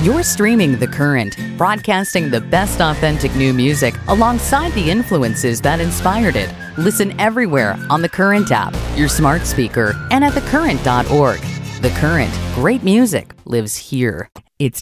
You're streaming The Current, broadcasting the best authentic new music alongside the influences that inspired it. Listen everywhere on the Current app, your smart speaker, and at thecurrent.org. The Current, great music lives here.